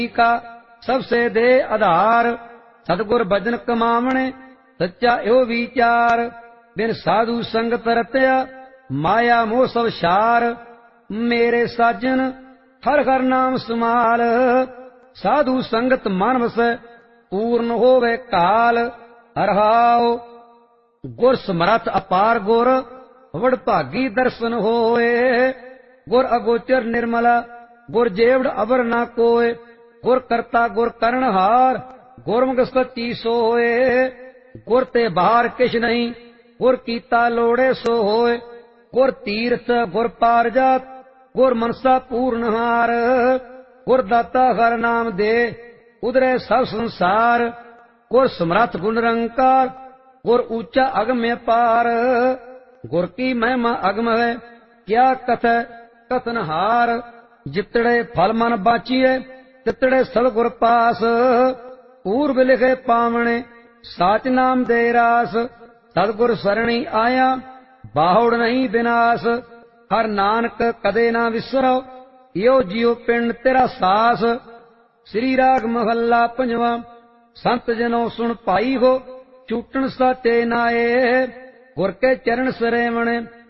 का सबसे दे आधार। सतगुर भजन कमावणे सच्चा यो विचार। बिन साधु संगत रत्या माया मोह सब शार। मेरे साजन हर हर नाम समाल। साधु संगत मन वसै पूर्ण होवे काल। हरहाओ गुर समरथ अपार गुर वडभागी दर्शन होए। गुर अगोचर निर्मला गुर जेवड़ अबर ना कोय। गुर करता गुर करनहार गुरमुख सच्ची सोए। गुर ते बाहर किछ नहीं गुर कीता लोड़े सो होए। गुर तीर्थ गुर पारजात गुर मनसा पूर्णहार। गुर दाता हर नाम दे उदरे सब संसार। गुर समरथ गुण निरंकार गुर ऊंचा अगम्य पार। गुर की महिमा अगम है क्या कथै कथनहार। जितड़े फल मन बाचिए तितड़े सब गुर पास। पूर्व लिखे पावने साच नाम दे रास। सतगुर सरणी आया बाहुड़ नहीं विनाश। हर नानक कदे ना विसरो यो जियो पिंड तेरा सास। श्री राग महला पंजवा। संत जनो सुन पाई हो छूटन साचे नाए। गुर के चरण सरेवण